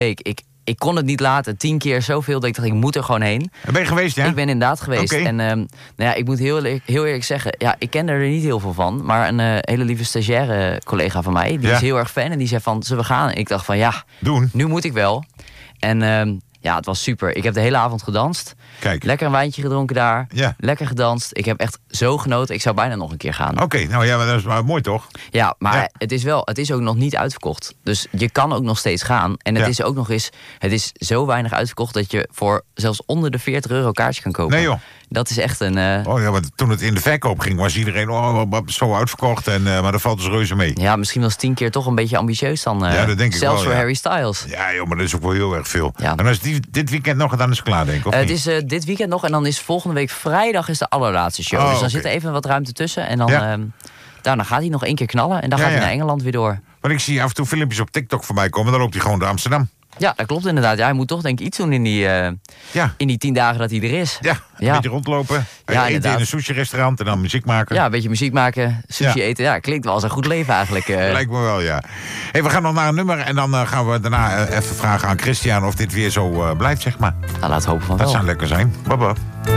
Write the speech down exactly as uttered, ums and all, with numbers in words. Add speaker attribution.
Speaker 1: Ik, ik, ik kon het niet laten. Tien keer zoveel dat ik dacht, ik moet er gewoon heen.
Speaker 2: Ben je geweest, ja?
Speaker 1: Ik ben inderdaad geweest.
Speaker 2: Okay.
Speaker 1: En um, nou ja, ik moet heel, heel eerlijk zeggen... Ja, ik kende er niet heel veel van. Maar een uh, hele lieve stagiaire collega van mij... die ja. is heel erg fan en die zei van, zullen we gaan? En ik dacht van, ja,
Speaker 2: Doen.
Speaker 1: Nu moet ik wel. En um, ja, het was super. Ik heb de hele avond gedanst.
Speaker 2: Kijk.
Speaker 1: Lekker een wijntje gedronken daar.
Speaker 2: Ja.
Speaker 1: Lekker gedanst. Ik heb echt zo genoten. Ik zou bijna nog een keer gaan.
Speaker 2: Oké, okay, nou ja, maar dat is maar mooi toch?
Speaker 1: Ja, maar
Speaker 2: ja.
Speaker 1: het is wel, het is ook nog niet uitverkocht. Dus je kan ook nog steeds gaan. En het
Speaker 2: ja.
Speaker 1: is ook nog eens, het is zo weinig uitverkocht dat je voor zelfs onder de veertig euro kaartje kan kopen.
Speaker 2: Nee joh.
Speaker 1: Dat is echt een... Uh...
Speaker 2: Oh ja, want toen het in de verkoop ging, was iedereen oh, zo uitverkocht. En, uh, maar dat valt dus reuze mee.
Speaker 1: Ja, misschien was tien keer toch een beetje ambitieus dan. Uh,
Speaker 2: ja, dat denk ik
Speaker 1: zelfs
Speaker 2: wel,
Speaker 1: voor
Speaker 2: ja.
Speaker 1: Harry Styles.
Speaker 2: Ja joh, maar dat is ook wel heel erg veel.
Speaker 1: Ja.
Speaker 2: En als die, dit weekend nog, dan is het klaar denk ik, of
Speaker 1: uh,
Speaker 2: niet?
Speaker 1: Het is uh, dit weekend nog en dan is volgende week vrijdag is de allerlaatste show.
Speaker 2: Oh,
Speaker 1: dus dan
Speaker 2: okay.
Speaker 1: zit er even wat ruimte tussen. En dan,
Speaker 2: ja.
Speaker 1: uh, daarna gaat hij nog één keer knallen. En dan
Speaker 2: ja,
Speaker 1: gaat hij
Speaker 2: ja.
Speaker 1: naar Engeland weer door.
Speaker 2: Want ik zie af en toe filmpjes op TikTok voorbij komen. Dan loopt hij gewoon naar Amsterdam.
Speaker 1: Ja, dat klopt inderdaad. Ja, hij moet toch denk ik iets doen in die, uh,
Speaker 2: ja.
Speaker 1: in die tien dagen dat hij er is.
Speaker 2: Ja, een
Speaker 1: ja.
Speaker 2: beetje rondlopen.
Speaker 1: Ja,
Speaker 2: eten in een sushi-restaurant en dan muziek maken.
Speaker 1: Ja, een beetje muziek maken, sushi ja. eten. Ja, klinkt wel als een goed leven eigenlijk. Uh.
Speaker 2: Lijkt me wel, ja. Hey, we gaan nog naar een nummer en dan uh, gaan we daarna uh, even vragen aan Christian of dit weer zo uh, blijft, zeg maar.
Speaker 1: Nou, laat hopen van
Speaker 2: dat
Speaker 1: wel.
Speaker 2: zou lekker zijn. Baba.